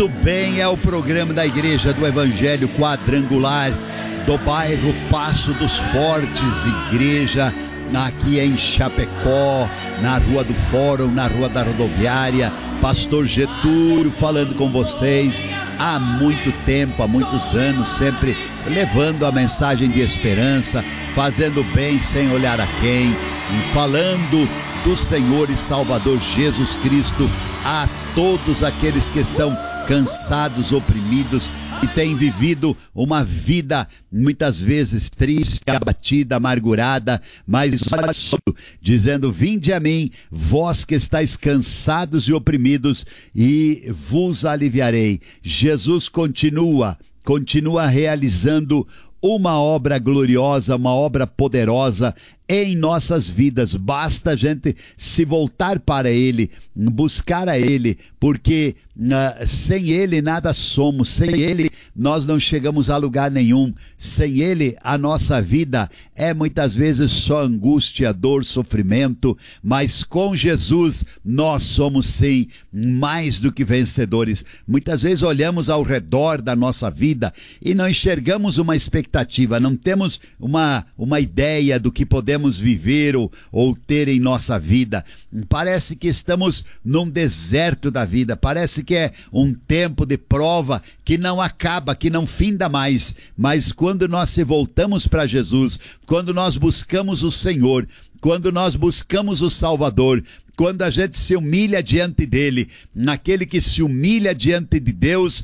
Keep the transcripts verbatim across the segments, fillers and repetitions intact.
Tudo bem, é o programa da Igreja do Evangelho Quadrangular do bairro Passo dos Fortes, igreja aqui em Chapecó, na Rua do Fórum, na Rua da Rodoviária. Pastor Getúlio falando com vocês há muito tempo, há muitos anos, sempre levando a mensagem de esperança, fazendo bem sem olhar a quem, falando do Senhor e Salvador Jesus Cristo a todos aqueles que estão cansados, oprimidos e têm vivido uma vida muitas vezes triste, abatida, amargurada, mas dizendo: vinde a mim, vós que estáis cansados e oprimidos, e vos aliviarei. Jesus continua, continua realizando uma obra gloriosa, uma obra poderosa em nossas vidas. Basta a gente se voltar para Ele, buscar a Ele, porque uh, sem Ele nada somos, sem Ele nós não chegamos a lugar nenhum, sem Ele a nossa vida é muitas vezes só angústia, dor, sofrimento, mas com Jesus nós somos sim mais do que vencedores. Muitas vezes olhamos ao redor da nossa vida e não enxergamos uma expectativa, não temos uma, uma ideia do que podemos viver ou, ou ter em nossa vida. Parece que estamos num deserto da vida, parece que é um tempo de prova que não acaba, que não finda mais, mas quando nós se voltamos para Jesus, quando nós buscamos o Senhor, quando nós buscamos o Salvador, quando a gente se humilha diante dele, naquele que se humilha diante de Deus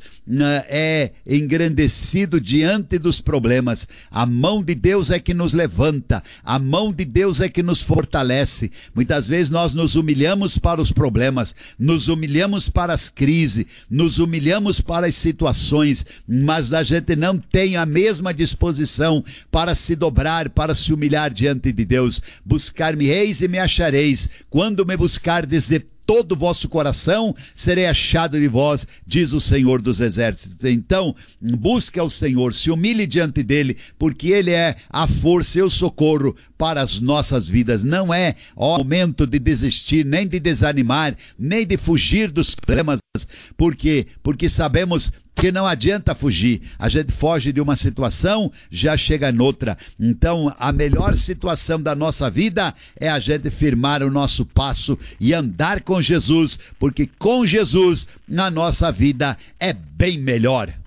é engrandecido diante dos problemas. A mão de Deus é que nos levanta, a mão de Deus é que nos fortalece. Muitas vezes nós nos humilhamos para os problemas, nos humilhamos para as crises, nos humilhamos para as situações, mas a gente não tem a mesma disposição para se dobrar, para se humilhar diante de Deus. Buscar-me-eis e me achareis, quando me buscardes de todo o vosso coração, serei achado de vós, diz o Senhor dos Exércitos. Então, busque ao Senhor, se humilhe diante dele, porque ele é a força e o socorro para as nossas vidas. Não é o momento de desistir, nem de desanimar, nem de fugir dos problemas. Por quê? Porque sabemos que não adianta fugir. A gente foge de uma situação, já chega noutra. Então, a melhor situação da nossa vida é a gente firmar o nosso passo e andar com Jesus, porque com Jesus, na nossa vida, é bem melhor.